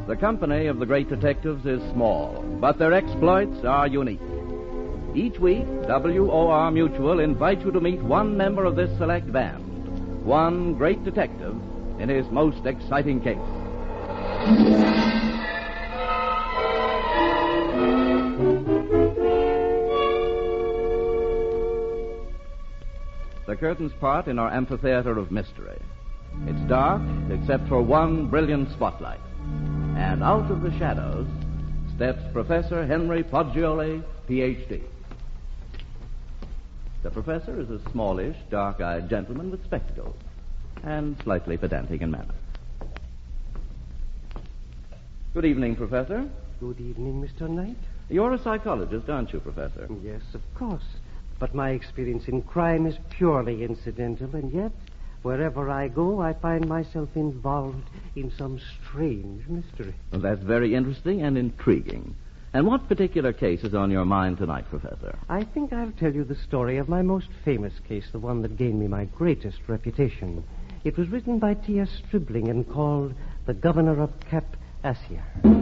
The company of the great detectives is small, but their exploits are unique. Each week, WOR Mutual invites you to meet one member of this select band, one great detective in his most exciting case. The curtains part in our amphitheater of mystery. It's dark, except for one brilliant spotlight. And out of the shadows steps Professor Henry Poggioli, Ph.D. The professor is a smallish, dark-eyed gentleman with spectacles and slightly pedantic in manner. Good evening, Professor. Good evening, Mr. Knight. You're a psychologist, aren't you, Professor? Yes, of course. But my experience in crime is purely incidental, and yet, wherever I go, I find myself involved in some strange mystery. Well, that's very interesting and intriguing. And what particular case is on your mind tonight, Professor? I think I'll tell you the story of my most famous case, the one that gained me my greatest reputation. It was written by T.S. Stribling and called The Governor of Cap Assia.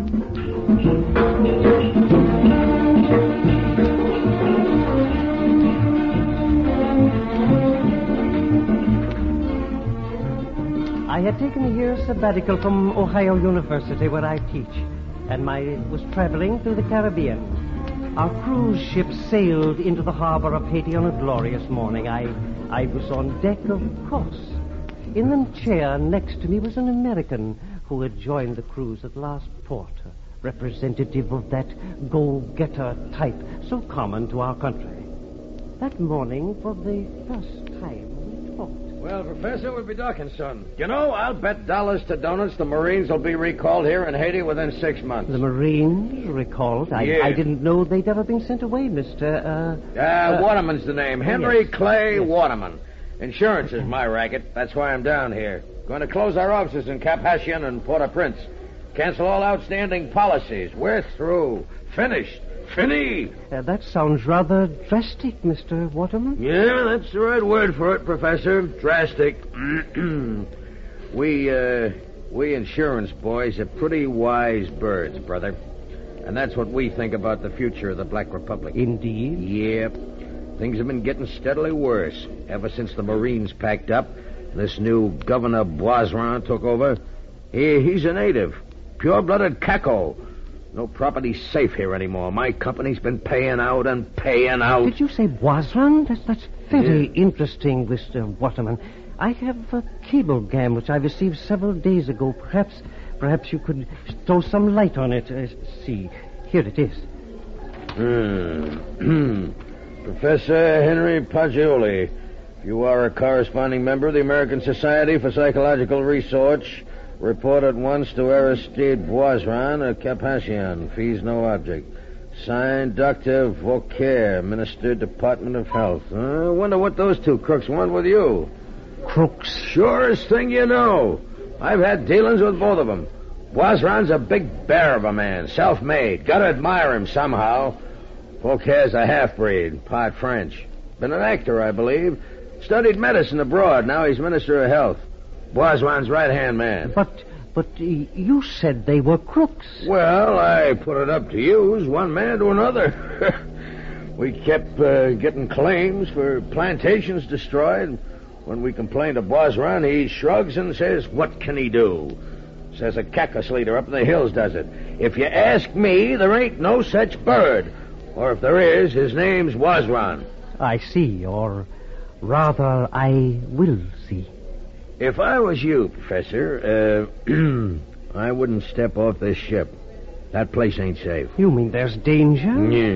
I had taken a year's sabbatical from Ohio University, where I teach, and was traveling through the Caribbean. Our cruise ship sailed into the harbor of Haiti on a glorious morning. I was on deck, of course. In the chair next to me was an American who had joined the cruise at last port, a representative of that go-getter type so common to our country. That morning, for the first time, we talked. Well, Professor, we'll be docking soon. You know, I'll bet dollars to donuts the Marines will be recalled here in Haiti within 6 months. The Marines recalled? Yeah. I didn't know they'd ever been sent away, Mr. Waterman's the name. Henry yes. Clay Yes. Waterman. Insurance is my racket. That's why I'm down here. Going to close our offices in Cap Haitian and Port-au-Prince. Cancel all outstanding policies. We're through. Finished. Fini. That sounds rather drastic, Mr. Waterman. Yeah, that's the right word for it, Professor. Drastic. We insurance boys are pretty wise birds, brother. And that's what we think about the future of the Black Republic. Indeed? Yep. Things have been getting steadily worse ever since the Marines packed up. This new Governor Boisron took over. He's a native. Pure-blooded Kako. No property safe here anymore. My company's been paying out and paying out. Did you say Boisron? That's very interesting, Mr. Waterman. I have a cablegram which I received several days ago. Perhaps you could throw some light on it. See, here it is. Professor Henry Poggioli, you are a corresponding member of the American Society for Psychological Research. Report at once to Aristide Boisron at Cap Haitian. Fees no object. Signed, Dr. Vauquer, Minister, Department of Health. I wonder what those two crooks want with you. Crooks? Surest thing you know. I've had dealings with both of them. Boisron's a big bear of a man, self-made. Gotta admire him somehow. Vauquer's a half-breed, part French. Been an actor, I believe. Studied medicine abroad. Now he's Minister of Health. Boisron's right-hand man. But you said they were crooks. Well, I put it up to use one man to another. We kept getting claims for plantations destroyed. When we complained to Boisron, he shrugs and says, what can he do? Says a cactus leader up in the hills does it. If you ask me, there ain't no such bird. Or if there is, his name's Boisron. I see, or rather, I will see. If I was you, Professor, I wouldn't step off this ship. That place ain't safe. You mean there's danger? Yeah.